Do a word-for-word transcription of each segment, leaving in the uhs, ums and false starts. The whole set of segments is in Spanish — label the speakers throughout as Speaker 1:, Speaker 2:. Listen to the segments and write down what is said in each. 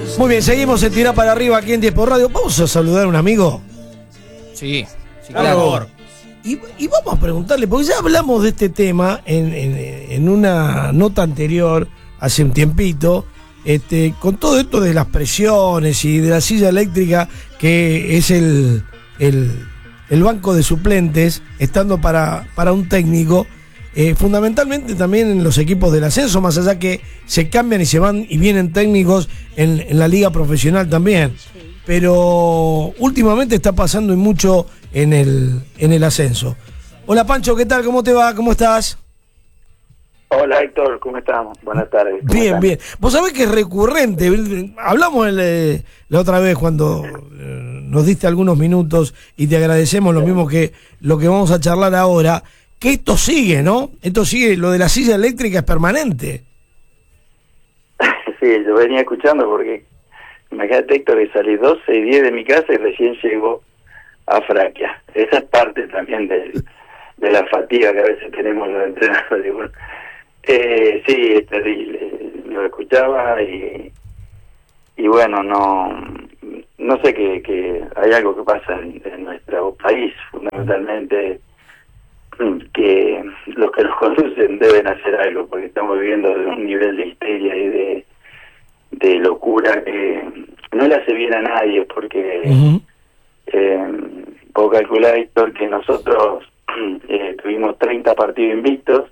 Speaker 1: Muy bien, seguimos en Tirá para Arriba aquí en diez por Radio. Vamos a saludar a un amigo.
Speaker 2: Sí, sí,
Speaker 1: Claro.
Speaker 2: claro.
Speaker 1: Y, y vamos a preguntarle, porque ya hablamos de este tema en, en, en una nota anterior, hace un tiempito, este, con todo esto de las presiones y de la silla eléctrica, que es el, el, el banco de suplentes, estando para, para un técnico, eh, fundamentalmente también en los equipos del ascenso, más allá que se cambian y se van y vienen técnicos en, en la liga profesional también. Pero últimamente está pasando y mucho en el, en el ascenso. Hola Pancho, ¿qué tal? ¿Cómo te va? ¿Cómo estás?
Speaker 3: Hola Héctor, ¿cómo estamos? Buenas tardes.
Speaker 1: Bien,
Speaker 3: están?
Speaker 1: bien. Vos sabés que es recurrente. Hablamos el, eh, la otra vez cuando eh, nos diste algunos minutos y te agradecemos lo mismo que lo que vamos a charlar ahora, que esto sigue, ¿no? Esto sigue, lo de la silla eléctrica es permanente.
Speaker 3: Sí, yo venía escuchando porque imagínate Héctor que salí doce y diez de mi casa y recién llegó a Fraquia. Esa es parte también del, de la fatiga que a veces tenemos los entrenadores. Bueno, eh, sí, es terrible. Lo escuchaba y y bueno, no no sé que, que hay algo que pasa en, en nuestro país, fundamentalmente, que los que nos conducen deben hacer algo, porque estamos viviendo de un nivel de histeria y de, de locura que no le hace bien a nadie, porque uh-huh. eh, puedo calcular, Héctor, que nosotros eh, tuvimos treinta partidos invictos,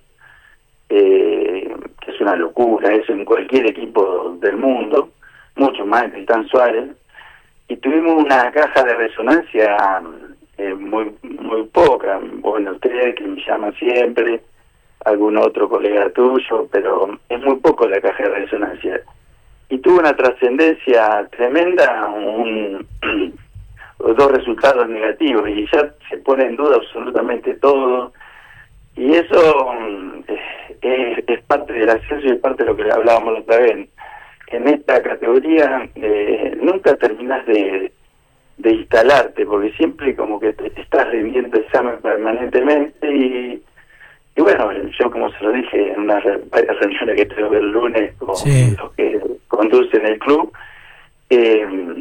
Speaker 3: eh, que es una locura, eso en cualquier equipo del mundo, mucho más en Tristán Suárez, y tuvimos una caja de resonancia eh, muy muy poca. Bueno, ustedes que me llaman siempre, algún otro colega tuyo, pero es muy poco la caja de resonancia. Y tuvo una trascendencia tremenda, un, dos resultados negativos, y ya se pone en duda absolutamente todo. Y eso es, es parte del ascenso y es parte de lo que hablábamos la otra vez. En esta categoría eh, nunca terminas de, de instalarte, porque siempre como que te estás rindiendo examen permanentemente y, y bueno, yo como se lo dije en unas varias reuniones que tuve el lunes con sí. los que conducen el club, eh,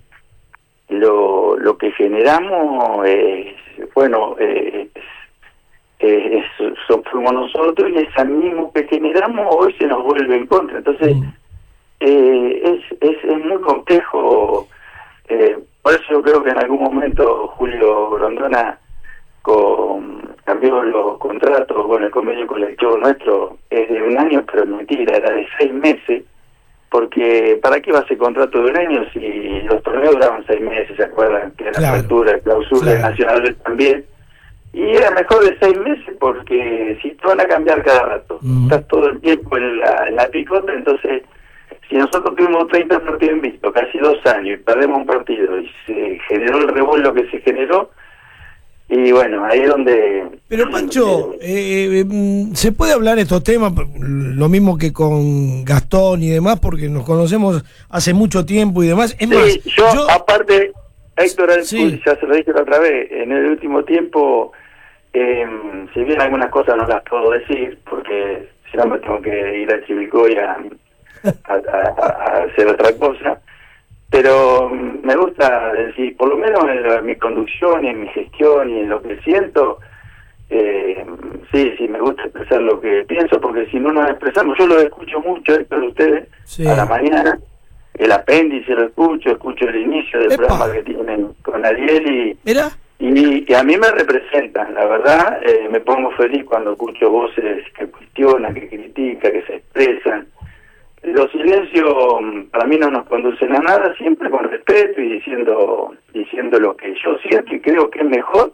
Speaker 3: lo, lo que generamos es, bueno, eh, es, es, son, fuimos nosotros y ese mismo que generamos hoy se nos vuelve en contra, entonces... Mm. Eh, es, es es muy complejo, eh, por eso yo creo que en algún momento Julio Grondona con, cambió los contratos. Bueno, el convenio colectivo nuestro es de un año, pero mentira, era de seis meses, porque ¿para qué va a ser contrato de un año si los torneos duraban seis meses? ¿Se acuerdan? Que era claro. Apertura, clausura, claro. Nacional también, y era mejor de seis meses porque si te van a cambiar cada rato, mm. estás todo el tiempo en la, en la picota, entonces si nosotros tuvimos treinta partidos invictos, casi dos años, y perdemos un partido, y se generó el revuelo que se generó, y bueno, ahí es donde...
Speaker 1: Pero Pancho, eh, eh, ¿se puede hablar estos temas, lo mismo que con Gastón y demás, porque nos conocemos hace mucho tiempo y demás? Es
Speaker 3: sí,
Speaker 1: más,
Speaker 3: yo, yo, aparte, Héctor,
Speaker 1: sí.
Speaker 3: ya se lo dije la otra vez, en el último tiempo, eh, si bien algunas cosas no las puedo decir, porque si no me tengo que ir a Chivilcoy a... A, a, a hacer otra cosa, pero me gusta decir, por lo menos en, la, en mi conducción y en mi gestión y en lo que siento, eh, sí, sí, me gusta expresar lo que pienso, porque si no nos expresamos, yo lo escucho mucho, Héctor, ustedes, sí. a la mañana, el apéndice lo escucho, escucho el inicio del Epa. programa que tienen con Ariel y,
Speaker 1: ¿Mira?
Speaker 3: y, y a mí me representan, la verdad, eh, me pongo feliz cuando escucho voces que cuestionan, que critican, que se expresan. Los silencios para mí no nos conducen a nada, siempre con respeto y diciendo diciendo lo que yo siento y creo que es mejor,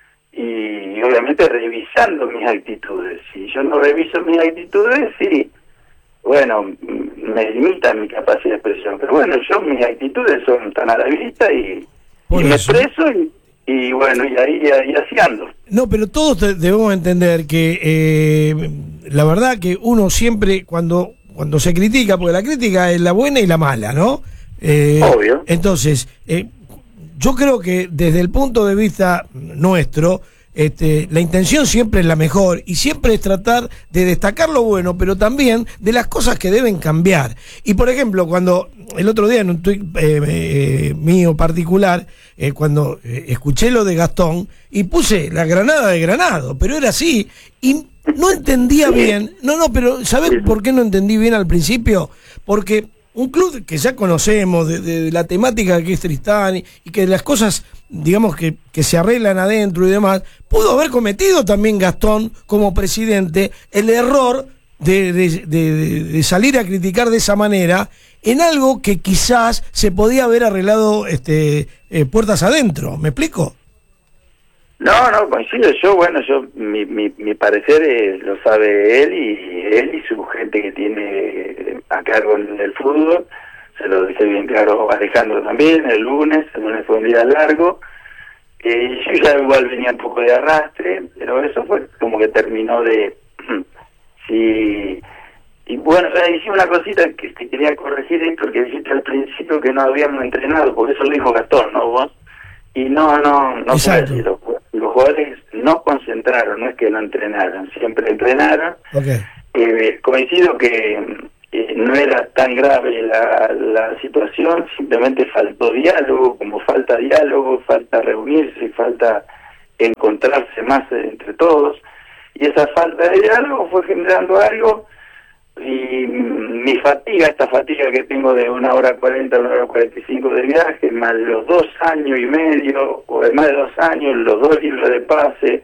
Speaker 3: y obviamente revisando mis actitudes. Si yo no reviso mis actitudes, sí, bueno, me limita mi capacidad de expresión, pero bueno, yo mis actitudes son tan a la vista y, y me expreso y, y bueno, y ahí, ahí así ando.
Speaker 1: No, pero todos debemos entender que eh, la verdad que uno siempre cuando... cuando se critica, porque la crítica es la buena y la mala, ¿no? Eh,
Speaker 3: Obvio.
Speaker 1: Entonces, eh, yo creo que desde el punto de vista nuestro, este, la intención siempre es la mejor y siempre es tratar de destacar lo bueno, pero también de las cosas que deben cambiar. Y por ejemplo, cuando el otro día en un tuit eh, eh, mío particular, eh, cuando eh, escuché lo de Gastón, y puse la granada de Granado, pero era así, y no entendía bien, no, no, pero ¿sabés por qué no entendí bien al principio? Porque un club que ya conocemos de, de, de la temática que es Tristán y, y que las cosas, digamos, que, que se arreglan adentro y demás, pudo haber cometido también Gastón como presidente el error de, de, de, de salir a criticar de esa manera en algo que quizás se podía haber arreglado este, eh, puertas adentro. ¿Me explico?
Speaker 3: No, no, coincido. Yo, bueno, yo mi, mi, mi parecer es, lo sabe él y él y su gente que tiene a cargo en el fútbol. Se lo dije bien claro a Alejandro también, el lunes, el lunes fue un día largo. Eh, yo ya igual venía un poco de arrastre, pero eso fue como que terminó de... sí. Y bueno, hice una cosita que te quería corregir, Héctor, que dijiste al principio que no habíamos entrenado, porque eso lo dijo Gastón, ¿no vos? Y no, no, no fue así. Los, los jugadores no concentraron, no es que no entrenaron, siempre entrenaron.
Speaker 1: Okay.
Speaker 3: Eh, coincido que eh, no era tan grave la, la situación, simplemente faltó diálogo, como falta diálogo, falta reunirse, falta encontrarse más entre todos, y esa falta de diálogo fue generando algo. Y mi fatiga, esta fatiga que tengo de una hora cuarenta, una hora cuarenta y cinco de viaje, más los dos años y medio, o más de dos años, los dos libros de pase,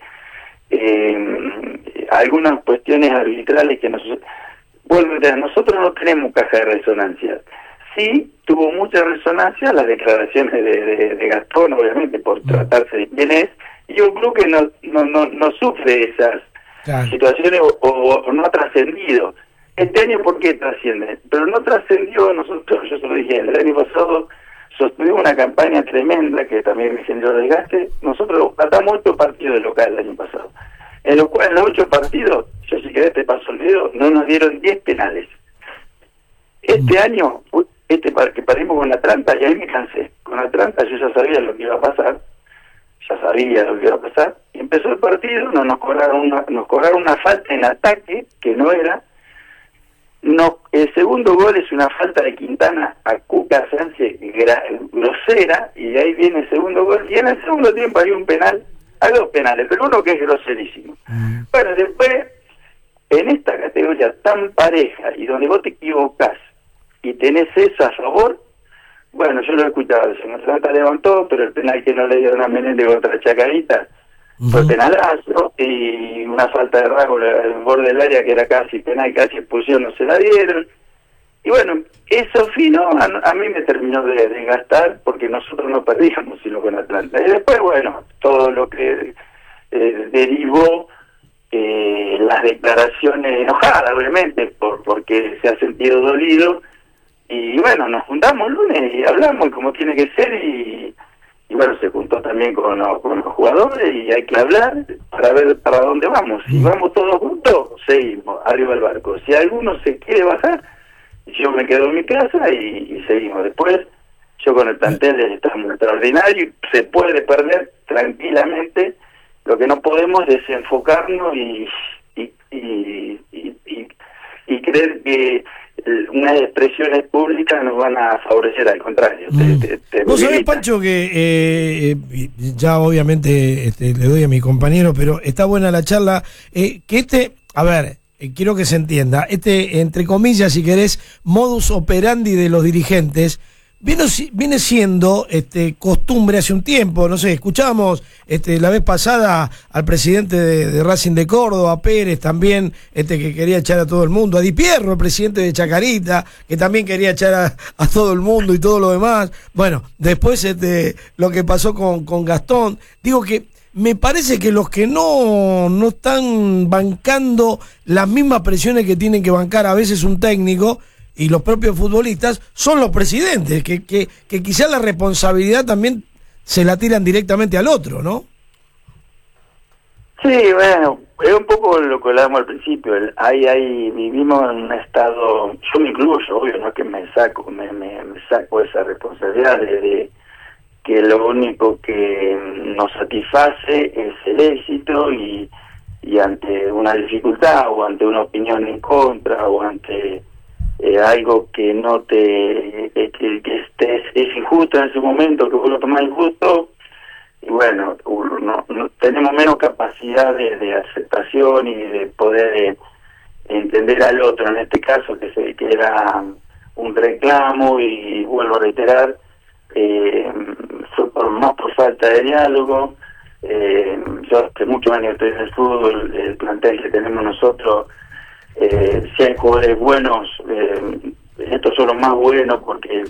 Speaker 3: eh, algunas cuestiones arbitrales que nosotros, bueno, nosotros no tenemos caja de resonancia. Sí, tuvo mucha resonancia las declaraciones de, de, de Gastón, obviamente, por tratarse de quién es, y un club que no, no, no, no sufre esas claro. situaciones o, o, o no ha trascendido. Este año, ¿por qué trasciende? Pero no trascendió, nosotros, yo se lo dije, el año pasado sostuvimos una campaña tremenda que también me generó desgaste. Nosotros tratamos ocho partidos de local el año pasado, en los cuales en los ocho partidos, yo si querés te paso el video, no nos dieron diez penales. Este año, este que perdimos con Atlanta, y ahí me cansé. Con Atlanta yo ya sabía lo que iba a pasar, ya sabía lo que iba a pasar, y empezó el partido, no nos cobraron una, nos cobraron una falta en ataque, que no era. No, el segundo gol es una falta de Quintana a Cuca Sánchez grosera, y de ahí viene el segundo gol, y en el segundo tiempo hay un penal, hay dos penales, pero uno que es groserísimo. Mm. Bueno, después, en esta categoría tan pareja, y donde vos te equivocás, y tenés eso a favor, bueno, yo lo he escuchado, el señor Santa levantó, pero el penal que no le dieron a Menéndez contra Chacarita, fue penalazo, y una falta de rasgo en el borde del área que era casi penal, casi expulsión, no se la dieron. Y bueno, eso fino a, a mí me terminó de desgastar, porque nosotros no perdíamos sino con Atlanta. Y después, bueno, todo lo que eh, derivó eh, las declaraciones enojadas, obviamente, por porque se ha sentido dolido. Y bueno, nos juntamos el lunes y hablamos como tiene que ser, y... Y bueno, se juntó también con los, con los jugadores, y hay que hablar para ver para dónde vamos. Si vamos todos juntos, seguimos arriba del barco. Si alguno se quiere bajar, yo me quedo en mi casa y, y seguimos. Después, yo con el plantel estamos extraordinario, se puede perder tranquilamente. Lo que no podemos es desenfocarnos y, y, y, y, y, y creer que unas expresiones públicas nos van a favorecer, al contrario.
Speaker 1: Mm.
Speaker 3: Te, te, te
Speaker 1: Vos sabés, Pancho, que eh, eh, ya obviamente este, le doy a mi compañero, pero está buena la charla, eh, que este, a ver, eh, quiero que se entienda, este, entre comillas, si querés, modus operandi de los dirigentes, Viene, viene siendo este, costumbre hace un tiempo, no sé, escuchábamos este, la vez pasada al presidente de, de Racing de Córdoba, a Pérez también, este, que quería echar a todo el mundo, a Di Pierro, el presidente de Chacarita, que también quería echar a, a todo el mundo y todo lo demás. Bueno, después este, lo que pasó con, con Gastón, digo que me parece que los que no, no están bancando las mismas presiones que tienen que bancar a veces un técnico, y los propios futbolistas son los presidentes, que, que, que quizás la responsabilidad también se la tiran directamente al otro, ¿no?
Speaker 3: Sí, bueno, es un poco lo que hablábamos al principio. El, hay, hay, vivimos en un estado, yo me incluyo, obvio, no es que me saco, me, me, me saco esa responsabilidad de, de que lo único que nos satisface es el éxito, y, y ante una dificultad o ante una opinión en contra o ante eh, algo que no te que, que, que estés, es injusto en ese momento, que vos lo tomás injusto, y bueno, no, no, tenemos menos capacidad de, de aceptación y de poder eh, entender al otro, en este caso que, se, que era un reclamo, y vuelvo a reiterar, eh, fue por, más por falta de diálogo. Eh, yo hace muchos años estoy en el fútbol, el plantel que tenemos nosotros, eh, si hay jugadores buenos, eh, estos son los más buenos porque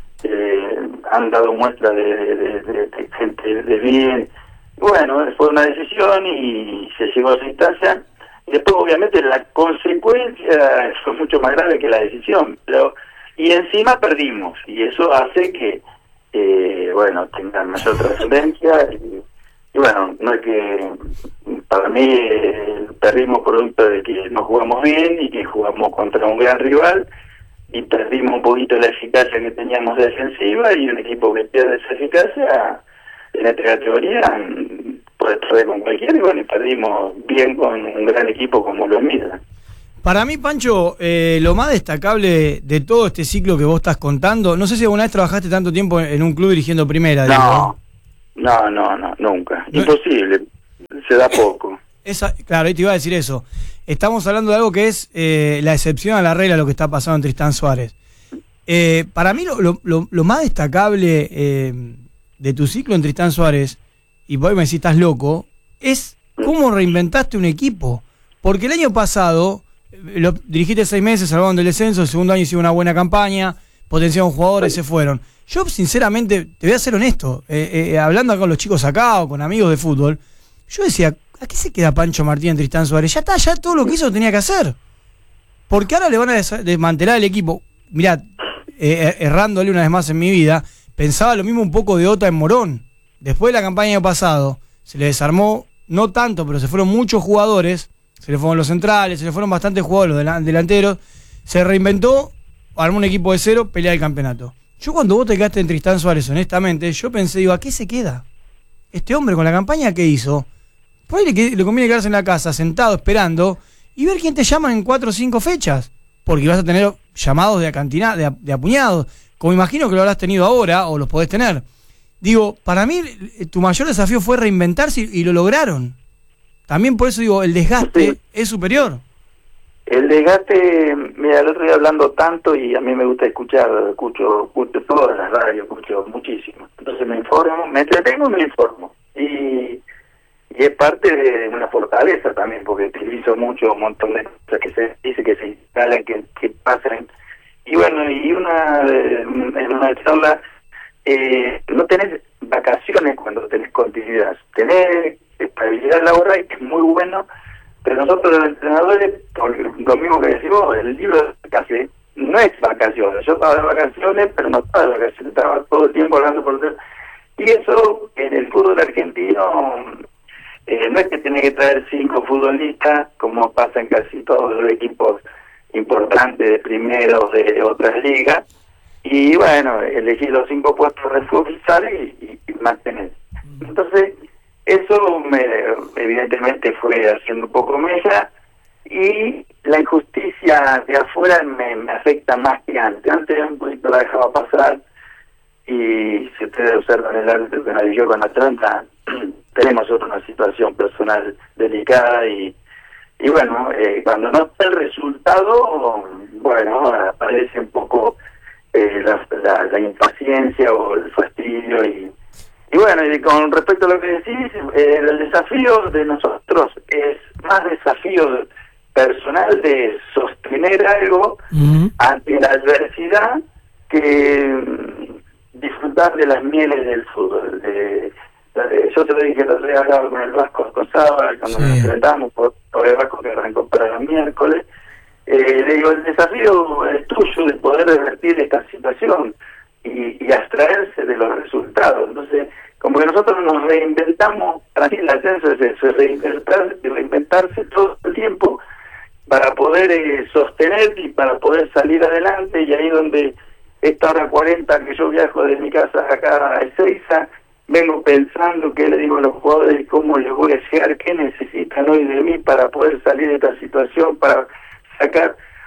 Speaker 3: eh, han dado muestra de, de, de, de, de gente de bien. Bueno, fue una decisión y se llegó a esa instancia, y después obviamente la consecuencia fue mucho más grave que la decisión, pero y encima perdimos, y eso hace que eh, bueno, tengan mayor trascendencia. Y, y bueno, no es que para mí eh, perdimos producto de que no jugamos bien y que jugamos contra un gran rival, y perdimos un poquito la eficacia que teníamos defensiva, y un equipo que pierde esa eficacia en esta categoría puede perder con cualquiera, y bueno, y perdimos bien con un gran equipo como lo Milan.
Speaker 2: Para mí, Pancho, eh, lo más destacable de todo este ciclo que vos estás contando, no sé si alguna vez trabajaste tanto tiempo en un club dirigiendo primera.
Speaker 3: No,
Speaker 2: digo.
Speaker 3: no, no, no, nunca.
Speaker 2: No,
Speaker 3: imposible, se da poco.
Speaker 2: Esa, claro, ahí te iba a decir eso. Estamos hablando de algo que es eh, la excepción a la regla, lo que está pasando en Tristán Suárez. Eh, para mí lo, lo, lo, lo más destacable eh, de tu ciclo en Tristán Suárez, y vos me decís estás loco, es cómo reinventaste un equipo. Porque el año pasado lo dirigiste seis meses, salvaron del descenso, el segundo año hicieron una buena campaña, potenciaron jugadores, se fueron. Yo, sinceramente, te voy a ser honesto, eh, eh, hablando con los chicos acá o con amigos de fútbol, yo decía, ¿a qué se queda Pancho Martín en Tristán Suárez? Ya está, ya todo lo que hizo tenía que hacer. Porque ahora le van a des desmantelar el equipo. Mirá, eh, errándole una vez más en mi vida, pensaba lo mismo un poco de Ota en Morón. Después de la campaña del año pasado, se le desarmó, no tanto, pero se fueron muchos jugadores, se le fueron los centrales, se le fueron bastantes jugadores, los delanteros, se reinventó, armó un equipo de cero, pelea el campeonato. Yo cuando vos te quedaste en Tristán Suárez, honestamente, yo pensé, digo, ¿a qué se queda? Este hombre con la campaña que hizo, por ahí le, le conviene quedarse en la casa, sentado, esperando, y ver quién te llama en cuatro o cinco fechas, porque vas a tener llamados de acantina, de, de apuñados, como imagino que lo habrás tenido ahora, o los podés tener. Digo, para mí, tu mayor desafío fue reinventarse y, y lo lograron. También por eso digo, el desgaste sí. es superior.
Speaker 3: El desgaste, mira, el otro día hablando tanto, y a mí me gusta escuchar, escucho, escucho todas las radios, escucho muchísimo. Entonces me informo, me entretengo y me informo. Y, y es parte de una fortaleza también, porque utilizo mucho, un montón de cosas que se dice, que se instalan, que, que pasan. Y bueno, y una en una charla, eh, no tenés vacaciones cuando tenés continuidad, tenés estabilidad laboral, que es muy bueno, pero nosotros los entrenadores, lo mismo que decimos, el libro de café no es vacaciones. Yo estaba de vacaciones, pero no estaba de vacaciones, estaba todo el tiempo hablando por teléfono. Y eso, en el fútbol argentino, eh, no es que tenés que traer cinco futbolistas, como pasa en casi todos los equipos importantes de primeros de otras ligas, y bueno, elegir los cinco puestos reforzales y, y, y mantener. Entonces, eso me, evidentemente fue haciendo un poco mella, y la injusticia de afuera me, me afecta más que antes. Antes un poquito la dejaba pasar, y si ustedes observan el árbitro que analizó con Atlanta, tenemos otra una situación personal delicada, y, y bueno, eh, cuando no está el resultado, bueno, aparece un poco eh, la, la, la impaciencia o el fastidio. y Y bueno, y con respecto a lo que decís, eh, el desafío de nosotros es más desafío personal de sostener algo uh-huh. ante la adversidad que mm, disfrutar de las mieles del fútbol. De, de, yo te lo dije el otro día, hablaba con el Vasco Escozábal, cuando sí. nos enfrentamos por, por el Vasco que arrancó para el miércoles. Eh, le digo, el desafío es tuyo de poder revertir esta situación y, y abstraerse de los resultados. Entonces, como que nosotros nos reinventamos, para mí el ascenso es eso, reinventar, reinventarse todo el tiempo para poder eh, sostener y para poder salir adelante. Y ahí donde esta hora cuarenta que yo viajo de mi casa acá a Ezeiza, vengo pensando qué le digo a los jugadores, cómo les voy a llegar, qué necesitan hoy de mí para poder salir de esta situación, para sacar.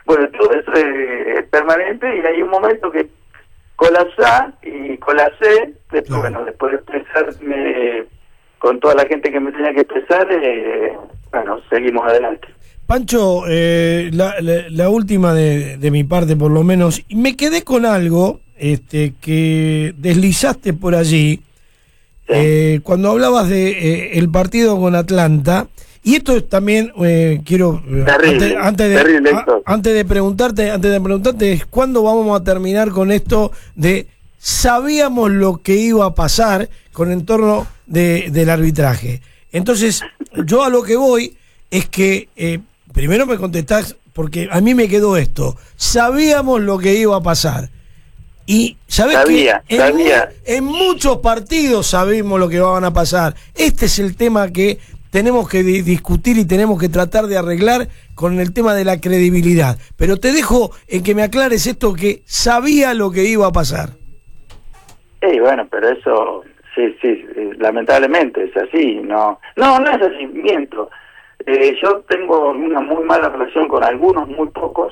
Speaker 3: Bueno, todo eso es, es permanente y hay un momento que colapsá y colapsé, después,
Speaker 1: Claro.
Speaker 3: bueno, después de expresarme con toda la gente que me tenía que expresar, eh, bueno, seguimos adelante.
Speaker 1: Pancho, eh, la, la, la última de, de mi parte por lo menos, y me quedé con algo este, que deslizaste por allí,
Speaker 3: Sí.
Speaker 1: eh, cuando hablabas de eh, el partido con Atlanta, y esto es también eh, quiero eh,
Speaker 3: Terrible,
Speaker 1: antes, antes de
Speaker 3: terrible,
Speaker 1: a-
Speaker 3: Héctor.
Speaker 1: antes de preguntarte, antes de preguntarte es cuándo vamos a terminar con esto de sabíamos lo que iba a pasar con el entorno de, del arbitraje. Entonces, yo a lo que voy es que eh, primero me contestás, porque a mí me quedó esto. Sabíamos lo que iba a pasar. Y sabés
Speaker 3: Sabía,
Speaker 1: que en,
Speaker 3: sabía.
Speaker 1: mu- en muchos partidos sabemos lo que van a pasar. Este es el tema que tenemos que di- discutir y tenemos que tratar de arreglar con el tema de la credibilidad. Pero te dejo en que me aclares esto, que sabía lo que iba a pasar.
Speaker 3: Sí, bueno, pero eso, sí, sí, eh, lamentablemente es así, no, no, no es así, miento. Eh, yo tengo una muy mala relación con algunos, muy pocos,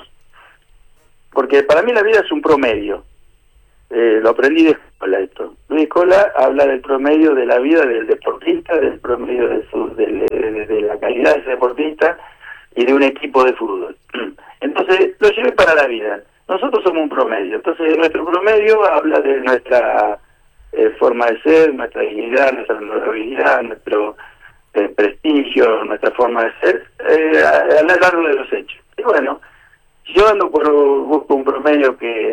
Speaker 3: porque para mí la vida es un promedio. Eh, lo aprendí de Escola esto. Luis Escola habla del promedio de la vida del deportista, del promedio de, su, de, de, de la calidad de ese deportista y de un equipo de fútbol. Entonces, lo llevé para la vida. Nosotros somos un promedio. Entonces, nuestro promedio habla de nuestra eh, forma de ser, nuestra dignidad, nuestra honorabilidad, nuestro eh, prestigio, nuestra forma de ser, eh, a, a lo largo de los hechos. Y bueno, yo ando por busco un promedio que,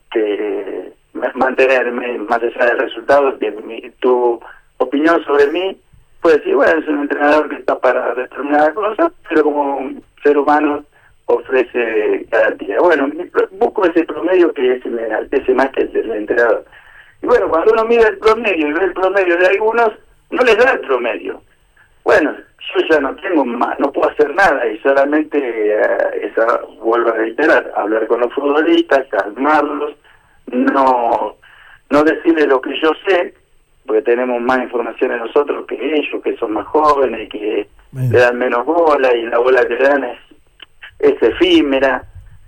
Speaker 3: que mantenerme más allá del resultado, que mi, tu opinión sobre mí puede decir, bueno, es un entrenador que está para determinada cosa, pero como un ser humano ofrece garantía. Bueno, busco ese promedio que se me enaltece más que el del entrenador. Y bueno, cuando uno mira el promedio y ve el promedio de algunos, no les da el promedio. Bueno, yo ya no tengo más, no puedo hacer nada y solamente, eh, esa, vuelvo a reiterar, hablar con los futbolistas, calmarlos, no, no decirles lo que yo sé, porque tenemos más información en nosotros que ellos, que son más jóvenes, que
Speaker 1: Bien.
Speaker 3: le dan menos bola y la bola que le dan es, es efímera.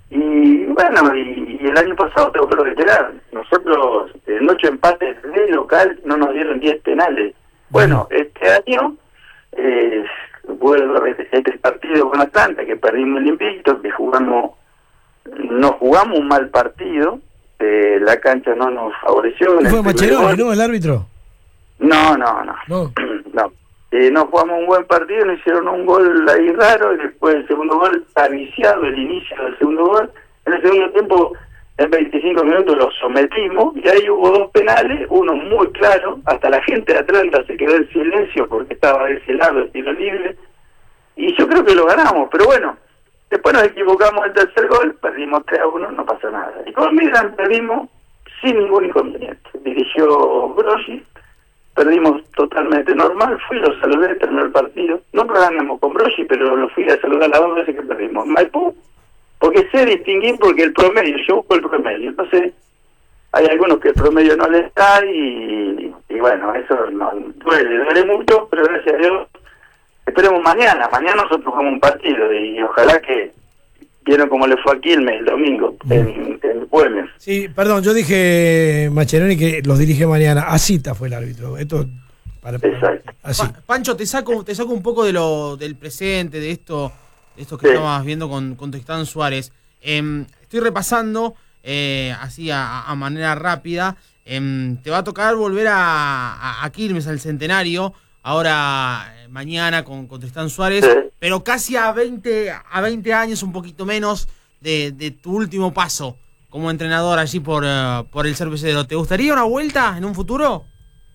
Speaker 3: Y bueno, y, y el año pasado tengo que reiterar, nosotros en ocho empates de local no nos dieron diez penales. Bueno, este año eh, vuelvo a repetir este partido con Atlanta, que perdimos limpito, que jugamos, no jugamos un mal partido, eh, la cancha no nos favoreció. en el
Speaker 1: ¿Fue
Speaker 3: primer
Speaker 1: Mascheroni,
Speaker 3: gol.
Speaker 1: no, el árbitro?
Speaker 3: No, no, no.
Speaker 1: No.
Speaker 3: No. Eh, no jugamos un buen partido, nos hicieron un gol ahí raro, y después el segundo gol, viciado el inicio del segundo gol. En el segundo tiempo, en veinticinco minutos lo sometimos, y ahí hubo dos penales, uno muy claro, hasta la gente de Atlanta se quedó en silencio porque estaba de ese lado el tiro libre, y yo creo que lo ganamos, pero bueno, después nos equivocamos el tercer gol, perdimos tres a uno, no pasa nada. Y con Milan perdimos sin ningún inconveniente. Dirigió Brogi, perdimos totalmente normal, fui, lo saludé, terminó el partido. No ganamos con Brogi, pero lo fui a saludar las dos veces que perdimos. Maipú, porque sé distinguir, porque el promedio, yo busco el promedio. Entonces, hay algunos que el promedio no les da y, y bueno, eso no duele, duele mucho, pero gracias a Dios, esperemos mañana. Mañana nosotros jugamos un partido y ojalá que vieron cómo le fue a Quilmes el domingo en, en Güemes.
Speaker 1: Sí, perdón, yo dije Mascheroni que los dirige mañana. Asita fue el árbitro. Esto para, para-
Speaker 3: Exacto.
Speaker 1: así.
Speaker 2: Pa- Pancho, te saco, te saco un poco de lo del presente, de esto, de esto que
Speaker 3: Sí.
Speaker 2: estabas viendo con, con Tristán Suárez. Em, estoy repasando, eh, así a, a manera rápida. Em, te va a tocar volver a, a, a Quilmes, al Centenario, ahora eh, mañana con, con Tristán Suárez,
Speaker 3: Sí.
Speaker 2: pero casi a veinte, a veinte años, un poquito menos, de, de tu último paso como entrenador allí por, eh, por el Cervecero. ¿Te gustaría una vuelta en un futuro?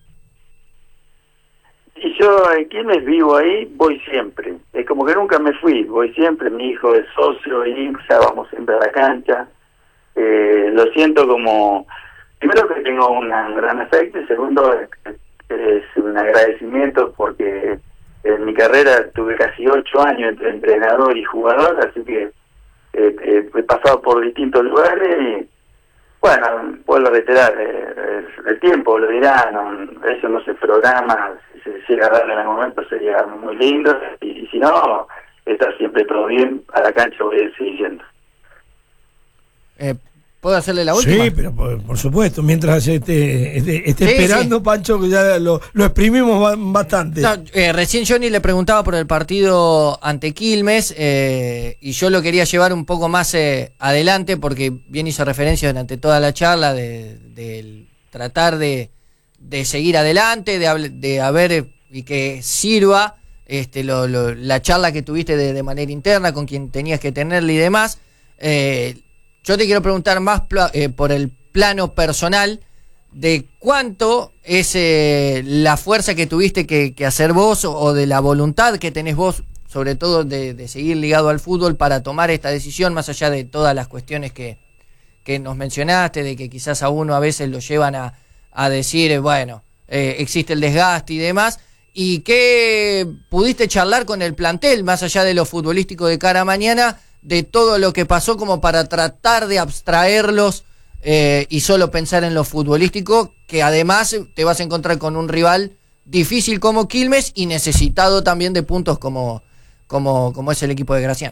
Speaker 3: Y yo en Quilmes vivo ahí, voy siempre. Es como que nunca me fui, voy siempre. Mi hijo es socio y ya vamos siempre a la cancha. Eh, lo siento como, primero que tengo un gran afecto y segundo es, es un agradecimiento porque en mi carrera tuve casi ocho años entre entrenador y jugador, así que eh, eh, he pasado por distintos lugares y bueno, vuelvo a reiterar, eh, el tiempo lo dirá, no, eso no se programa, si se llega a dar en algún momento sería muy lindo, y, y si no, está siempre todo bien, a la cancha voy a seguir yendo.
Speaker 4: Eh, ¿Puedo hacerle la última?
Speaker 1: Sí, pero por, por supuesto, mientras esté, esté, esté
Speaker 4: Sí,
Speaker 1: esperando,
Speaker 4: sí.
Speaker 1: Pancho, que ya lo, lo exprimimos ba- bastante.
Speaker 4: No, eh, recién Johnny le preguntaba por el partido ante Quilmes eh, y yo lo quería llevar un poco más eh, adelante porque bien hizo referencia durante toda la charla de, de tratar de, de seguir adelante, de, hable- de haber y que sirva este, lo, lo, la charla que tuviste de, de manera interna con quien tenías que tenerla y demás. Eh, yo te quiero preguntar más pla- eh, por el plano personal de cuánto es eh, la fuerza que tuviste que, que hacer vos o, o de la voluntad que tenés vos, sobre todo de, de seguir ligado al fútbol para tomar esta decisión, más allá de todas las cuestiones que, que nos mencionaste, de que quizás a uno a veces lo llevan a, a decir, eh, bueno, eh, existe el desgaste y demás, y qué pudiste charlar con el plantel, más allá de lo futbolístico de cara a mañana, de todo lo que pasó como para tratar de abstraerlos eh, y solo pensar en lo futbolístico, que además te vas a encontrar con un rival difícil como Quilmes y necesitado también de puntos como, como, como es el equipo de Gracián.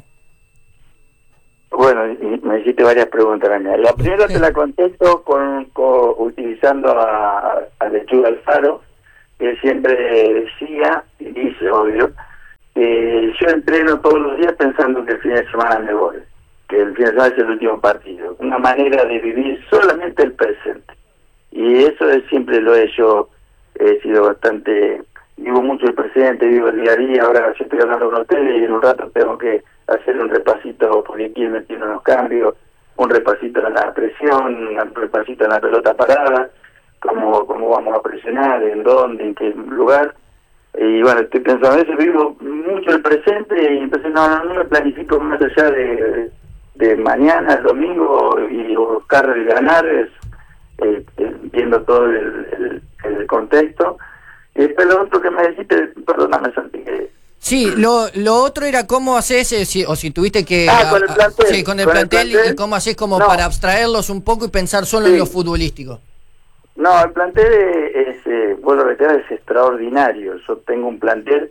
Speaker 3: Bueno, y me hiciste varias preguntas, Daniel. La primera te la contesto con, con utilizando a, a Lechuga Alfaro, que siempre decía, y dice, obvio, que yo entreno todos los días pensando que el fin de semana me voy, que el fin de semana es el último partido. Una manera de vivir solamente el presente. Y eso es, siempre lo he hecho, he sido bastante, vivo mucho el presente, vivo el día a día. Ahora yo estoy hablando con ustedes y en un rato tengo que hacer un repasito, porque aquí me tiene unos cambios, un repasito en la presión, un repasito en la pelota parada, cómo, cómo vamos a presionar, en dónde, en qué lugar. Y bueno, estoy pensando, a veces vivo mucho el presente y entonces no, no, no me planifico más allá de, de mañana, el domingo, y buscar el ganar, es, eh, eh, viendo todo el, el, el contexto. Y después lo otro que me dijiste, perdóname Santi, que...
Speaker 4: Sí, lo, lo otro era cómo haces, eh, si, o si tuviste que...
Speaker 3: Ah, con el plantel.
Speaker 4: Sí, con el,
Speaker 3: con
Speaker 4: plantel,
Speaker 3: el plantel,
Speaker 4: y cómo haces como
Speaker 3: no.
Speaker 4: para abstraerlos un poco y pensar solo
Speaker 3: Sí.
Speaker 4: en lo futbolístico.
Speaker 3: No, el plantel es, eh, vuelvo a reiterar, es extraordinario. Yo tengo un plantel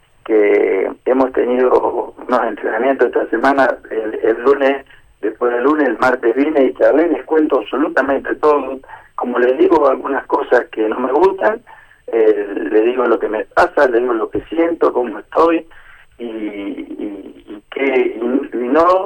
Speaker 3: que hemos tenido unos entrenamientos esta semana, el, el lunes, después del lunes, el martes vine y charlé, les cuento absolutamente todo. Como les digo algunas cosas que no me gustan, eh, le digo lo que me pasa, le digo lo que siento, cómo estoy, y, y, y que y, y no...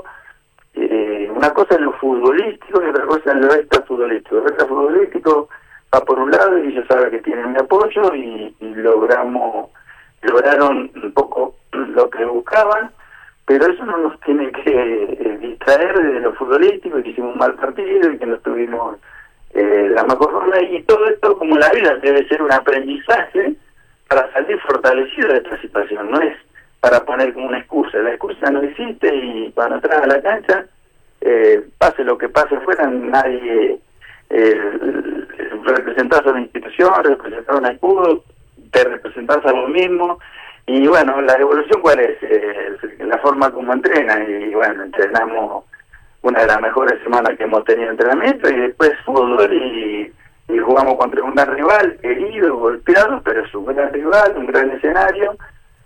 Speaker 3: Eh, una cosa es lo futbolístico y otra cosa es lo extrafutbolístico. Lo extrafutbolístico va por un lado y ellos saben que tienen mi apoyo y, y logramos lograron un poco lo que buscaban, pero eso no nos tiene que eh, distraer de lo futbolístico, que hicimos un mal partido y que no tuvimos eh, la mejor forma, y todo esto, como la vida, debe ser un aprendizaje para salir fortalecido de esta situación, no es para poner como una excusa. La excusa no existe y cuando entras a la cancha, eh, pase lo que pase fuera, nadie eh, representás a una institución, representás a un escudo, te representás a vos mismo, y bueno, la evolución cuál es, eh, la forma como entrena, y bueno, entrenamos una de las mejores semanas que hemos tenido entrenamiento, y después fútbol, y, y jugamos contra un gran rival, herido, golpeado, pero es un gran rival, un gran escenario,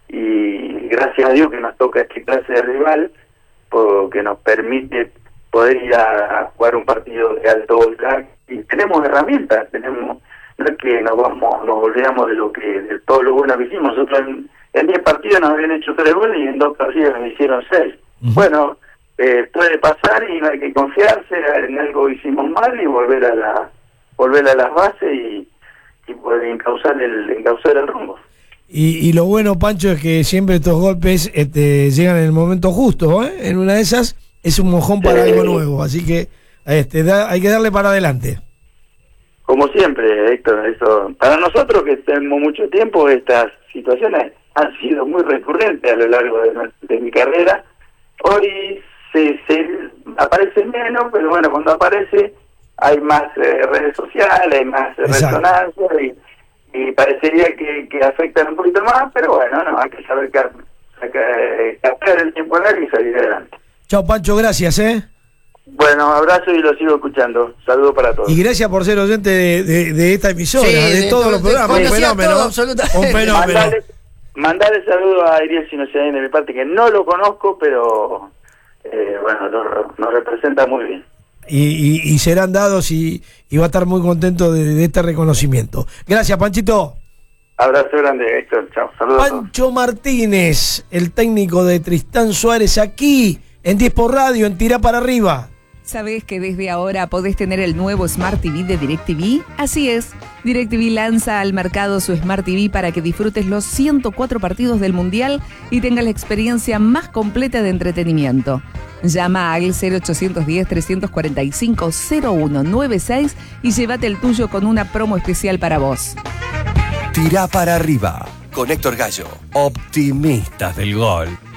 Speaker 3: y gracias a Dios que nos toca esta clase de rival, porque nos permite poder ir a, a jugar un partido de alto voltaje, y tenemos herramientas, tenemos, no es que nos vamos, nos olvidamos de lo que, de todo lo bueno que hicimos. Nosotros en, en diez partidos nos habían hecho tres goles y en dos partidos nos hicieron seis. Uh-huh. Bueno, eh, puede pasar y no hay que confiarse, en algo hicimos mal y volver a la, volver a las bases y, y poder encauzar el, encauzar el rumbo.
Speaker 1: Y, y lo bueno, Pancho, es que siempre estos golpes este, llegan en el momento justo, ¿eh? En una de esas es un mojón para eh, algo nuevo, así que este, da, hay que darle para adelante.
Speaker 3: Como siempre, Héctor, eso para nosotros que tenemos mucho tiempo, estas situaciones han sido muy recurrentes a lo largo de, de mi carrera. Hoy se, se aparece menos, pero bueno, cuando aparece hay más eh, redes sociales, hay más eh, resonancia y, y parecería que, que afectan un poquito más, pero bueno, no, hay que saber captar el tiempo al aire y salir adelante.
Speaker 1: Chao, Pancho, gracias, ¿eh?
Speaker 3: Bueno, abrazo y lo sigo escuchando. Saludos para todos.
Speaker 1: Y gracias por ser oyente de, de, de esta emisora, sí, de, de todos de, los programas. Un fenómeno. Todo, un fenómeno.
Speaker 3: Mandale, mandale saludos a Ariel Sinociani de mi parte, que no lo conozco, pero eh, bueno, lo, nos representa muy bien.
Speaker 1: y, y, y serán dados y, y va a estar muy contento de, de este reconocimiento. Gracias, Panchito.
Speaker 3: Abrazo grande, Héctor. Chao. Saludos.
Speaker 1: Pancho Martínez, el técnico de Tristán Suárez, aquí en diez por Radio, en Tirá para Arriba.
Speaker 5: ¿Sabés que desde ahora podés tener el nuevo Smart T V de DirecTV? Así es, DirecTV lanza al mercado su Smart T V para que disfrutes los ciento cuatro partidos del Mundial y tengas la experiencia más completa de entretenimiento. Llama al cero ochocientos diez, trescientos cuarenta y cinco, cero uno noventa y seis y llévate el tuyo con una promo especial para vos.
Speaker 6: Tirá para Arriba, con Héctor Gallo, optimistas del gol.